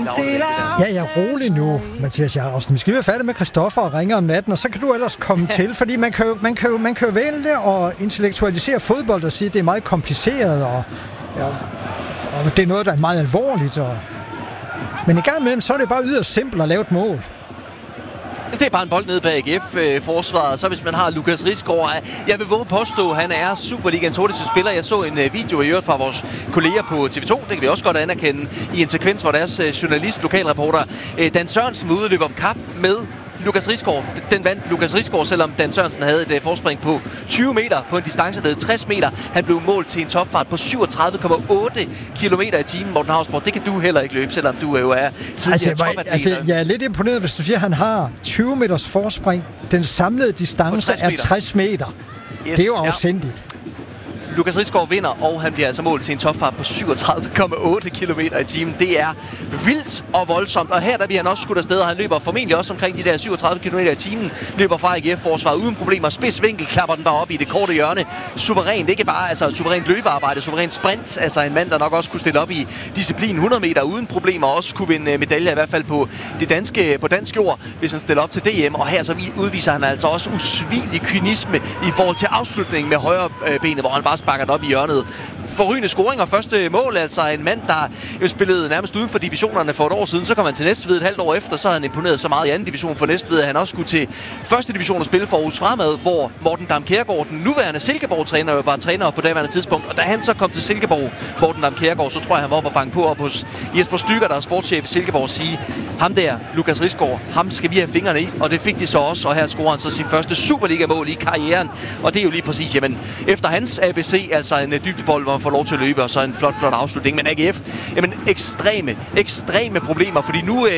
Ja, jeg er rolig nu, Mathias Jacobsen. Vi skal jo være færdige med Christoffer og ringer om natten, og så kan du ellers komme til, fordi man kan jo vælge at intellektualisere fodbold og sige, at det er meget kompliceret, og det er noget, der er meget alvorligt. Men i gang imellem, så er det bare yderst simpelt at lave et mål. Det er bare en bold nede bag AGF-forsvaret. Så hvis man har Lukas Risgaard, jeg vil våge påstå, at han er Superligans hurtigste spiller. Jeg så en video i øvrigt fra vores kolleger på TV2. Det kan vi også godt anerkende i en sekvens, hvor deres journalist, lokalreporter Dan Sørensen var ude og løbe om kap med Lukas Risgaard. Den vandt Lukas Risgaard, selvom Dan Sørensen havde et forspring på 20 meter på en distance, der hed 60 meter. Han blev målt til en topfart på 37,8 km i timen. Morten Hausborg, det kan du heller ikke løbe, selvom du jo er tidligere topatlet. Jeg er lidt imponeret, hvis du siger, at han har 20 meters forspring. Den samlede distance er 60 meter. Yes, det er jo afsindigt. Lukas Risgaard vinder, og han bliver altså målt til en topfart på 37,8 km i timen. Det er vildt og voldsomt, og her der bliver han også skudt afsted, og han løber formentlig også omkring de der 37 km i timen. Løber fra AGF-forsvaret uden problemer. Spidsvinkel, klapper den bare op i det korte hjørne. Suverænt, ikke bare suverænt løbearbejde, suverænt sprint. Altså en mand, der nok også kunne stille op i disciplin 100 meter uden problemer, og også kunne vinde medaljer i hvert fald på dansk jord, hvis han stiller op til DM. Og her så udviser han altså også usvigelig kynisme i forhold til afslutningen med højre benet, hvor han bare sparker den op i hjørnet. Forrygende scoring og første mål, altså en mand, der jo spillede nærmest uden for divisionerne for et år siden. Så kom han til Næstved et halvt år efter, så havde han imponeret så meget i anden division for Næstved, at han også skulle til første division og spille for Aarhus Fremad, hvor Morten Dam Kjærgaard, den nuværende Silkeborg-træner, var træner på daværende tidspunkt. Og da han så kom til Silkeborg, Morten Dam Kjærgaard, så tror jeg, han var oppe og banke på op hos Jesper Stüger, der er sportschef i Silkeborg, sige, ham der, Lukas Risgaard, ham skal vi have fingrene i, og det fik de så også, og her scorer han så sit første Superliga-mål i karrieren, og det er jo lige præcis, jamen, efter hans ABC, altså en dybdebold, hvor man får lov til at løbe, og så en flot afslutning, men AGF, jamen, ekstreme problemer, fordi nu